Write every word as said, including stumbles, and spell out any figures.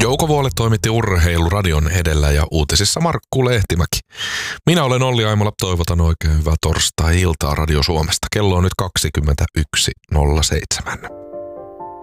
Jouko Vuole toimitti Urheiluradion edellä ja uutisissa Markku Lehtimäki. Minä olen Olli Aimola, toivotan oikein hyvää torstai-iltaa Radio Suomesta. Kello on nyt kaksikymmentäyksi nolla seitsemän.